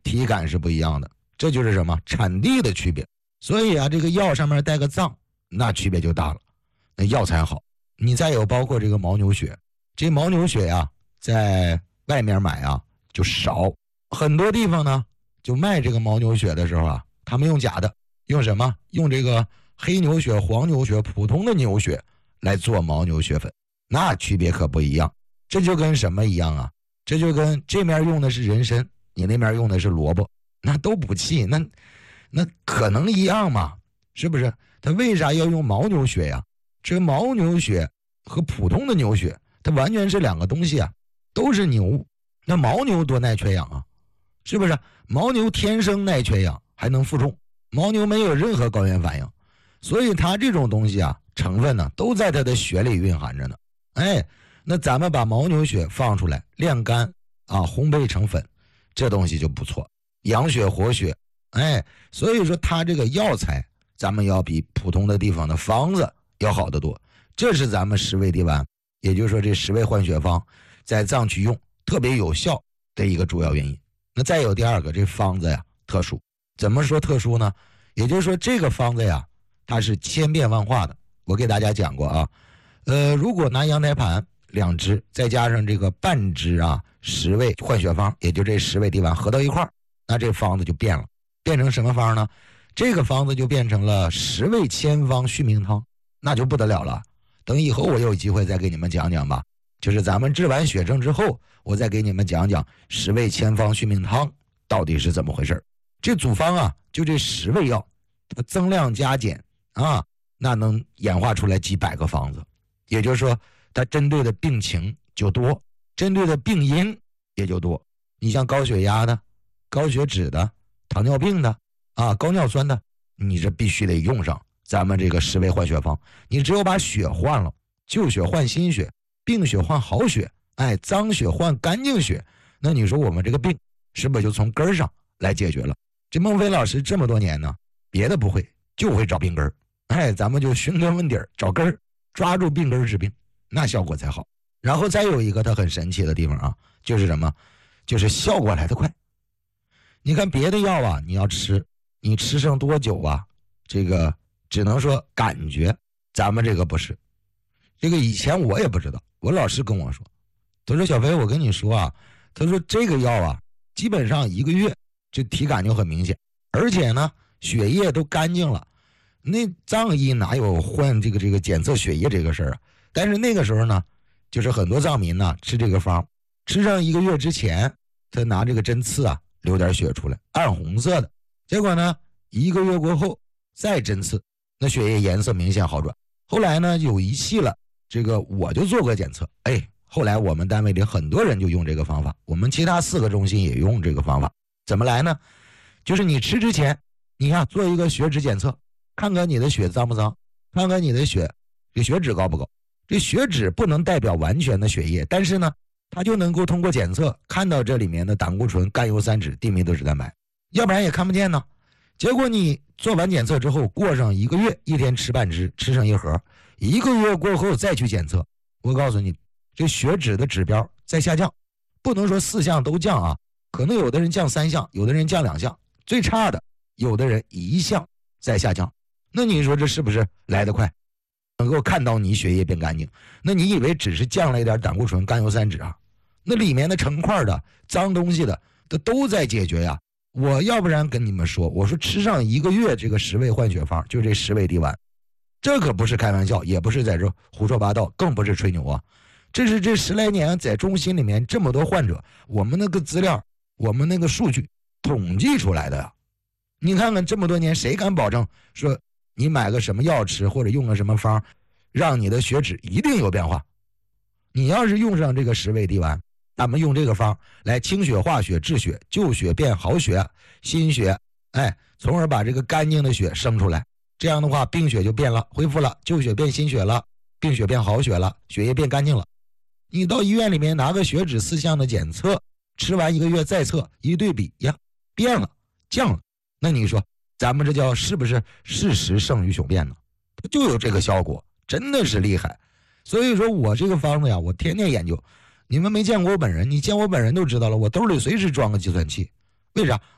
体感是不一样的。这就是什么？产地的区别。所以啊，这个药上面带个藏，那区别就大了，那药材好。你再有包括这个牦牛血，这牦牛血呀，在外面买啊就少，很多地方呢就卖这个牦牛血的时候啊，他们用假的，用什么？用这个黑牛血、黄牛血、普通的牛血来做牦牛血粉，那区别可不一样。这就跟什么一样啊？这就跟这面用的是人参，你那面用的是萝卜，那都补气，那可能一样嘛？是不是？他为啥要用牦牛血呀？这个牦牛血和普通的牛血，它完全是两个东西啊，都是牛。那牦牛多耐缺氧啊，是不是？牦牛天生耐缺氧，还能负重，牦牛没有任何高原反应，所以它这种东西啊，成分呢都在它的血里蕴含着呢。哎，那咱们把牦牛血放出来晾干啊，烘焙成粉，这东西就不错，养血活血。哎，所以说它这个药材咱们要比普通的地方的方子要好得多，这是咱们十味地丸，也就是说这十味换血方在藏区用特别有效的一个主要原因。那再有第二个，这方子呀特殊。怎么说特殊呢？也就是说这个方子呀它是千变万化的。我给大家讲过啊，如果拿羊胎盘2支再加上这个半支啊十味换血方，也就这十味地丸合到一块儿，那这方子就变了，变成什么方呢？这个方子就变成了十味千方续命汤，那就不得了了。等以后我有机会再给你们讲讲吧，就是咱们治完血症之后，我再给你们讲讲十味千方续命汤到底是怎么回事。这组方啊，就这10味药，它增量加减啊，那能演化出来几百个方子。也就是说，它针对的病情就多，针对的病因也就多。你像高血压的、高血脂的、糖尿病的啊、高尿酸的，你这必须得用上咱们这个十味换血方。你只有把血换了，旧血换新血，病血换好血，哎，脏血换干净血，那你说我们这个病是不是就从根上来解决了？这孟非老师这么多年呢，别的不会，就会找病根儿。哎，咱们就寻根问底儿，找根儿，抓住病根儿治病，那效果才好。然后再有一个它很神奇的地方啊，就是什么？就是效果来得快。你看别的药啊，你要吃，你吃上多久啊？这个只能说感觉，咱们这个不是。这个以前我也不知道，我老师跟我说，他说小飞，我跟你说啊，他说这个药啊，基本上1个月这体感就很明显，而且呢，血液都干净了。那藏医哪有换这个检测血液这个事儿啊？但是那个时候呢，就是很多藏民呢吃这个方，吃上1个月之前，他拿这个针刺啊流点血出来，暗红色的。结果呢，1个月过后再针刺，那血液颜色明显好转。后来呢有仪器了，这个我就做过检测，哎，后来我们单位里很多人就用这个方法，我们其他4个中心也用这个方法。怎么来呢？就是你吃之前，你看做一个血脂检测，看看你的血脏不脏，看看你的血脂高不高。这血脂不能代表完全的血液，但是呢，它就能够通过检测看到这里面的胆固醇、甘油三酯、地米德脂蛋白，要不然也看不见呢。结果你做完检测之后，过上1个月，一天吃半支，吃上1盒，1个月过后再去检测，我告诉你，这血脂的指标在下降，不能说4项都降啊，可能有的人降3项，有的人降2项，最差的有的人1项在下降。那你说这是不是来得快？能够看到你血液变干净，那你以为只是降了一点胆固醇、甘油三酯啊？那里面的成块的脏东西的，它都在解决呀。我要不然跟你们说，我说吃上1个月这个十味换血方，就这十味地丸，这可不是开玩笑，也不是在这胡说八道，更不是吹牛啊。这是这10来年在中心里面这么多患者，我们那个资料，我们那个数据统计出来的呀。你看看这么多年，谁敢保证说你买个什么药吃或者用个什么方，让你的血脂一定有变化？你要是用上这个十味地丸，咱们用这个方来清血化血治血，旧血变好血，新血，哎，从而把这个干净的血生出来。这样的话，病血就变了，恢复了，旧血变新血了，病血变好血了，血液变干净了。你到医院里面拿个血脂4项的检测，吃完1个月再测，一对比呀，变了，降了。那你说咱们这叫是不是事实胜于雄辩呢？它就有这个效果，真的是厉害。所以说我这个方子呀，我天天研究。你们没见过我本人，你见我本人都知道了，我兜里随时装个计算器。为啥？